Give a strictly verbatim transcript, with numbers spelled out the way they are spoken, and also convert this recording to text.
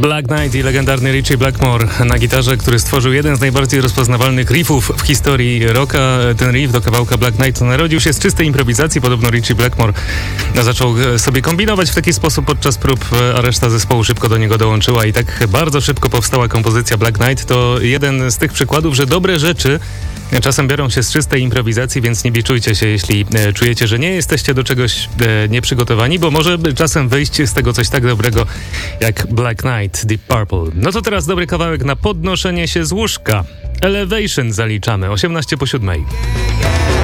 Black Knight i legendarny Ritchie Blackmore na gitarze, który stworzył jeden z najbardziej rozpoznawalnych riffów w historii rocka. Ten riff do kawałka Black Knight narodził się z czystej improwizacji. Podobno Ritchie Blackmore zaczął sobie kombinować w taki sposób podczas prób, a reszta zespołu szybko do niego dołączyła i tak bardzo szybko powstała kompozycja Black Knight. To jeden z tych przykładów, że dobre rzeczy czasem biorą się z czystej improwizacji, więc nie biczujcie się, jeśli e, czujecie, że nie jesteście do czegoś e, nieprzygotowani, bo może czasem wyjść z tego coś tak dobrego jak Black Knight, Deep Purple. No to teraz dobry kawałek na podnoszenie się z łóżka. Elevation zaliczamy, osiemnaście po siódmej.